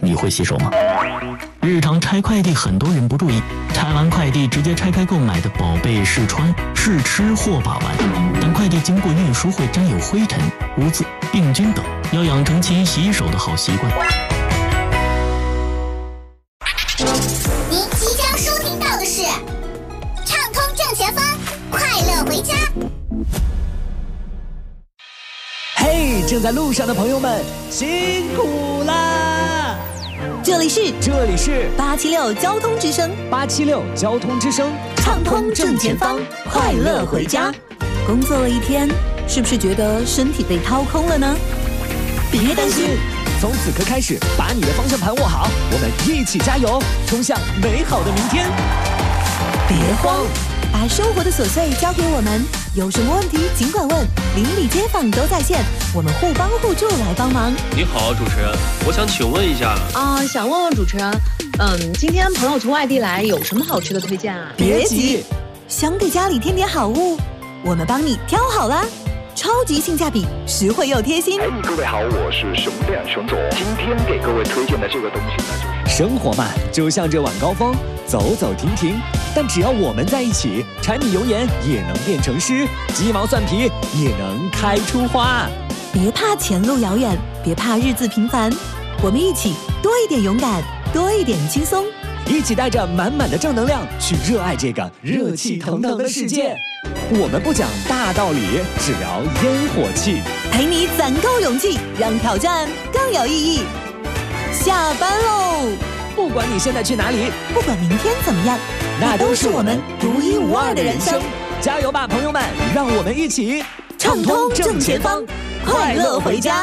你会洗手吗？日常拆快递，很多人不注意，拆完快递直接拆开购买的宝贝试穿、试吃或把玩，但快递经过运输会沾有灰尘、污渍、病菌等，要养成勤洗手的好习惯。 您即将收听到的是畅通正前方，快乐回家。 嘿，正在路上的朋友们，辛苦啦！ 这里是876交通之声 ，876交通之声， 畅通正前方，快乐回家。工作了一天，是不是觉得身体被掏空了呢？别担心， 从此刻开始，把你的方向盘握好，我们一起加油，冲向美好的明天。 别慌，把生活的琐碎交给我们，有什么问题尽管问，邻里街坊都在线，我们互帮互助来帮忙。 你好，主持人，我想请问一下想问问主持人，今天朋友从外地来，有什么好吃的推荐啊？ 别急，想给家里添点好物，我们帮你挑好啦。超级性价比，实惠又贴心。 各位好，我是熊亮熊总。今天给各位推荐的这个东西呢，就是生活嘛，就像这晚高峰，走走停停，但只要我们在一起，柴米油盐也能变成诗，鸡毛蒜皮也能开出花。 别怕前路遥远，别怕日子平凡，我们一起多一点勇敢，多一点轻松， 一起带着满满的正能量去热爱这个热气腾腾的世界。我们不讲大道理，只聊烟火气， 陪你攒够勇气，让挑战更有意义。下班喽！ 不管你现在去哪里， 不管明天怎么样， 那都是我们独一无二的人生。加油吧，朋友们！让我们一起畅通正前方，快乐回家。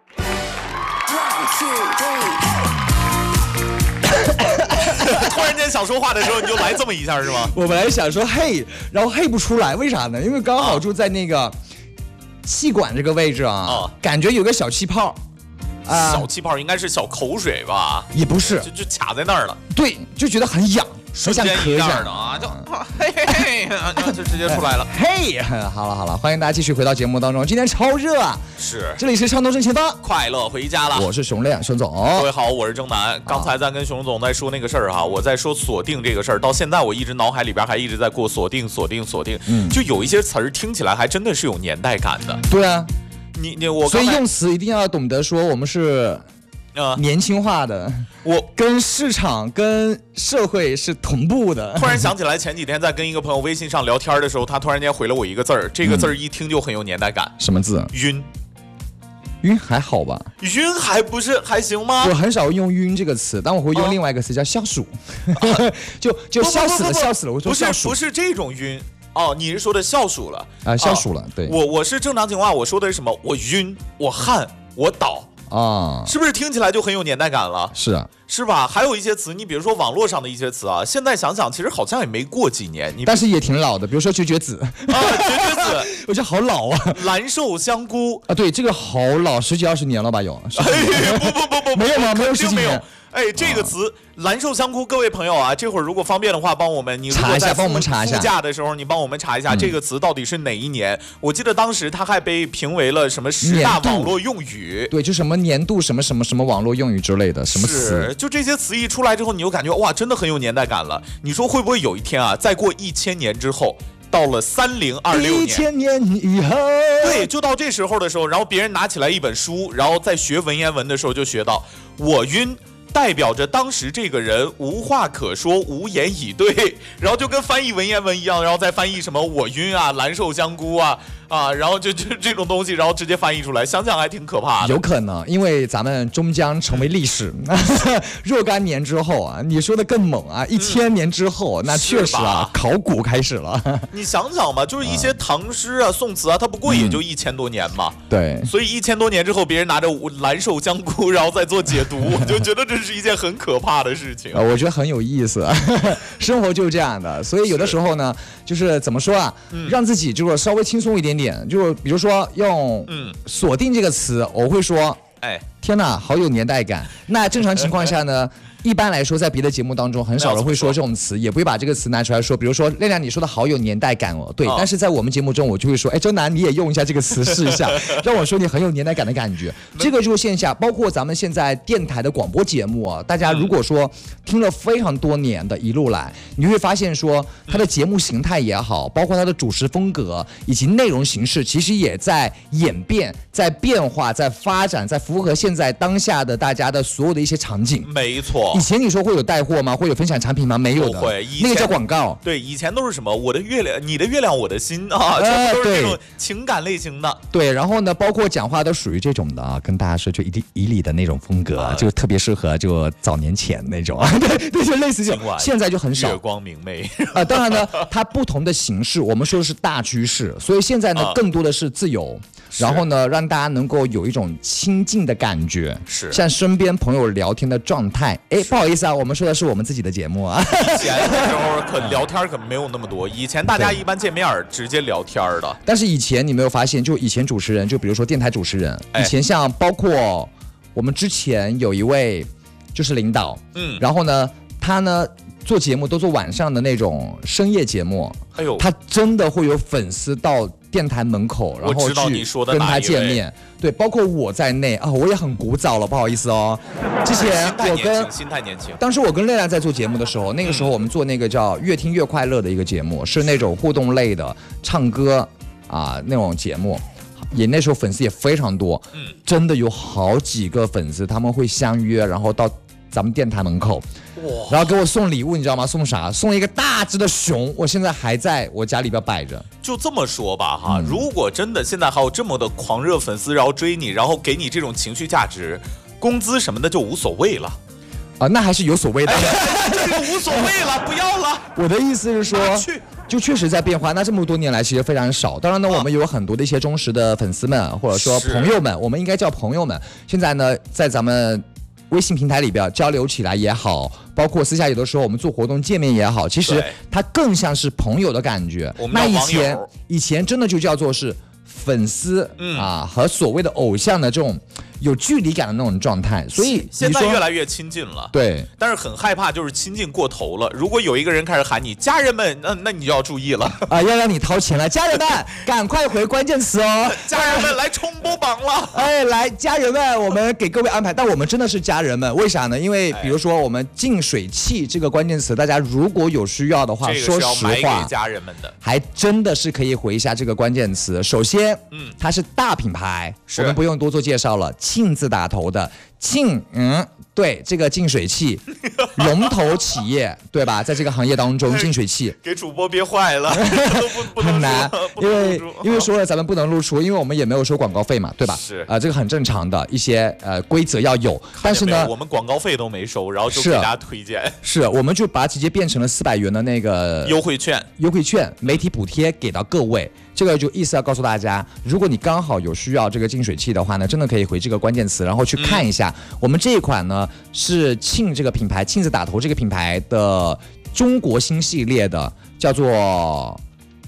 突然间想说话的时候，你就来这么一下是吗？ 我本来想说嘿，然后嘿不出来，为啥呢？因为刚好就在那个气管这个位置啊，感觉有个小气泡。 小气泡应该是小口水吧？ 也不是， 就卡在那儿了。 对，就觉得很痒， 瞬间一下的啊，就嘿嘿嘿，就直接出来了。 嘿，好了，欢迎大家继续回到节目当中。今天超热啊！ 是， 这里是畅通正前方， 快乐回家了。 我是熊亮，熊总。 各位好，我是征南。刚才在跟熊总在说那个事儿哈，我在说锁定这个事儿，到现在我一直脑海里边还一直在过锁定。就有一些词儿听起来还真的是有年代感的。 对啊。 我所以用词一定要懂得说我们是年轻化的，我跟市场跟社会是同步的。 突然想起来前几天在跟一个朋友微信上聊天的时候，他突然间回了我一个字儿，这个字儿一听就很有年代感。 什么字？晕还好吧？ 晕还不是还行吗？ 我很少用晕这个词，但我会用另外一个词叫消暑，就笑死了，我说笑暑。 不是这种晕。哦，你是说的消暑了啊？消暑了，对。 我是正常情况，我说的是什么？我晕，我汗，我倒啊，是不是听起来就很有年代感了？ 是啊， 是吧？还有一些词，你比如说网络上的一些词啊，现在想想其实好像也没过几年， 但是也挺老的，比如说绝子啊， 绝子， 我觉得好老啊。 蓝瘦香菇啊，对，这个好老，10几20年了吧？有？ 不， 没有吗？没有10几年。 哎，这个词蓝瘦香菇，各位朋友啊，这会儿如果方便的话，帮我们你查一下，帮我们查一下。 副驾的时候，你帮我们查一下这个词到底是哪一年？我记得当时它还被评为了什么10大网络用语， 对，就什么年度什么网络用语之类的什么词。 就这些词一出来之后，你就感觉哇，真的很有年代感了。你说会不会有一天啊，再过1000年之后？到了3026年 ，1000年以后， 对，就到这时候的时候，然后别人拿起来一本书，然后在学文言文的时候就学到我晕。代表着当时这个人无话可说，无言以对，然后就跟翻译文言文一样，然后再翻译什么我晕啊、蓝瘦香菇啊，然后就这种东西，然后直接翻译出来，想想还挺可怕的。 有可能，因为咱们终将成为历史。若干年之后啊，你说的更猛啊，1000年之后，那确实啊，考古开始了。 你想想吧，就是一些唐诗啊、宋词啊，它不过也就1000多年嘛。 对。 所以1000多年之后，别人拿着蓝瘦香菇，然后再做解读，我就觉得这是一件很可怕的事情。 我觉得很有意思，生活就是这样的。所以有的时候呢，就是怎么说啊，让自己就是稍微轻松一点点，就是比如说用锁定这个词，我会说， 天哪，好有年代感。那正常情况下呢？一般来说，在别的节目当中，很少人会说这种词，也不会把这个词拿出来说。比如说，亮亮你说的好有年代感哦，对。但是在我们节目中，我就会说，哎，周南你也用一下这个词试一下，让我说你很有年代感的感觉。这个就是线下，包括咱们现在电台的广播节目啊，大家如果说听了非常多年的一路来，你会发现说，它的节目形态也好，包括它的主持风格以及内容形式，其实也在演变、在变化、在发展、在符合现在当下的大家的所有的一些场景。 没错。 以前你说会有带货吗？会有分享产品吗？没有的， 会， 那个叫广告。 对，以前都是什么我的月亮，你的月亮，我的心啊，全部都是这种情感类型的。 对，然后呢，包括讲话都属于这种的啊，跟大家说就以理的那种风格，就特别适合就早年前那种，对，就类似这种。现在就很少。 月光明媚当然呢，它不同的形式，我们说的是大趋势，所以现在呢，更多的是自由。然后呢，让大家能够有一种亲近的感觉， 是像身边朋友聊天的状态。哎，不好意思啊，我们说的是我们自己的节目啊。 以前的时候可聊天可没有那么多，以前大家一般见面直接聊天的。 但是以前你没有发现，就以前主持人，就比如说电台主持人，以前像包括我们之前有一位就是领导，然后呢，他呢做节目都做晚上的那种深夜节目， 哎呦， 他真的会有粉丝到电台门口，然后去跟他见面。对，包括我在内啊，我也很古早了，不好意思哦。之前我跟心态年轻， 当时我跟亮亮在做节目的时候，那个时候我们做那个叫越听越快乐的一个节目，是那种互动类的唱歌啊那种节目。也那时候粉丝也非常多，真的有好几个粉丝他们会相约，然后到咱们电台门口，然后给我送礼物，你知道吗？送啥？送一个大只的熊，我现在还在我家里边摆着。 就这么说吧哈，如果真的现在还有这么的狂热粉丝，然后追你，然后给你这种情绪价值，工资什么的就无所谓了。 啊，那还是有所谓的， 这个无所谓了，不要了。 我的意思是说，就确实在变化。那这么多年来其实非常少。当然呢，我们有很多的一些忠实的粉丝们，或者说朋友们，我们应该叫朋友们。现在呢，在咱们微信平台里边交流起来也好，包括私下有的时候我们做活动见面也好，其实它更像是朋友的感觉。那以前真的就叫做是粉丝啊和所谓的偶像的这种有距离感的那种状态，所以现在越来越亲近了。 对， 但是很害怕就是亲近过头了。如果有一个人开始喊你家人们，那你就要注意了啊，要让你掏钱了，家人们赶快回关键词哦， 家人们来冲播榜了。 哎，来家人们，我们给各位安排，但我们真的是家人们，为啥呢？因为比如说我们净水器这个关键词，大家如果有需要的话，说实话， 买给家人们的， 还真的是可以回一下这个关键词。首先，它是大品牌，我们不用多做介绍了。庆字打头的庆，对，这个净水器龙头企业，对吧？在这个行业当中，净水器给主播憋坏了，不很难，因为说了咱们不能露出，因为我们也没有收广告费嘛，对吧？ 是这个很正常的一些规则要有，但是呢， 我们广告费都没收，然后就给大家推荐， 是我们就把它直接变成了400元的那个优惠券， 媒体补贴给到各位。这个就意思要告诉大家，如果你刚好有需要这个净水器的话呢，真的可以回这个关键词，然后去看一下。我们这一款呢是庆这个品牌，庆字打头这个品牌的中国新系列的，叫做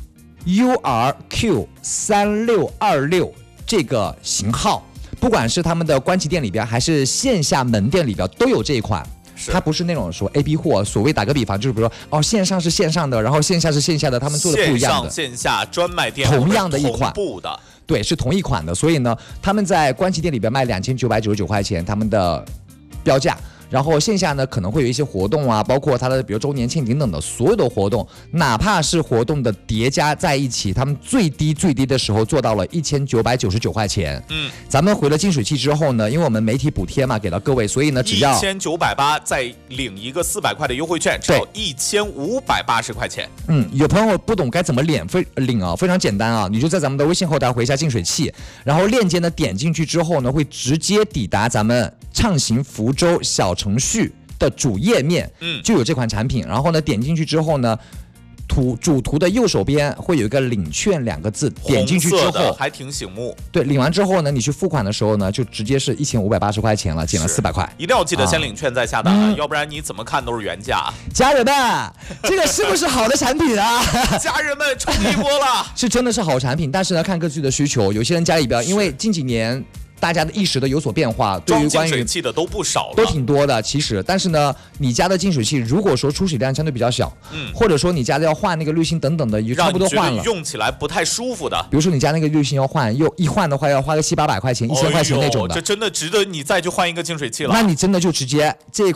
URQ3626 这个型号，不管是他们的官旗店里边还是线下门店里边都有这一款。它不是那种说 A、B 货，所谓打个比方，就是比如说线上是线上的，然后线下是线下的，他们做的不一样的。 线上线下专卖店同样的一款， 同步的， 对，是同一款的。所以呢，他们在官旗店里边卖2999块钱，他们的标价。然后线下呢可能会有一些活动啊，包括它的比如周年庆等等的所有的活动，哪怕是活动的叠加在一起，他们最低的时候做到了1999块钱。咱们回了净水器之后呢，因为我们媒体补贴嘛给到各位，所以呢只要 1980再领一个400块的优惠券，只要1580块钱。 有朋友不懂该怎么领啊，非常简单啊，你就在咱们的微信后台回一下净水器，然后链接呢点进去之后呢，会直接抵达咱们畅行福州小程序的主页面，就有这款产品。然后呢，点进去之后呢，主图的右手边会有一个领券2个字，点进去之后还挺醒目。对， 领完之后呢，你去付款的时候呢，就直接是1580块钱了，减了400块。 一定要记得先领券再下单，要不然你怎么看都是原价。 家人们，这个是不是好的产品啊？ 家人们冲一波了， 是真的是好产品，但是呢，看各自的需求，有些人家里边因为近几年大家的意识都有所变化，对于关于装净水器的都不少了， 都挺多的其实。但是呢，你家的净水器如果说出水量相对比较小，或者说你家的要换那个滤芯等等的，也差不多换了， 用起来不太舒服的。 比如说你家那个滤芯要换，一换的话要花个700-800块钱、1000块钱那种的， 这真的值得你再去换一个净水器了。 那你真的就直接这